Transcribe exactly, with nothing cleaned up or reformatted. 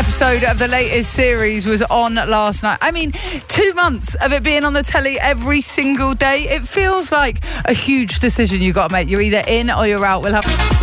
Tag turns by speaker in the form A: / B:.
A: episode of the latest series was on last night. I mean, two months of it being on the telly every single day. It feels like a huge decision you got to make. You're either in or you're out. We'll have...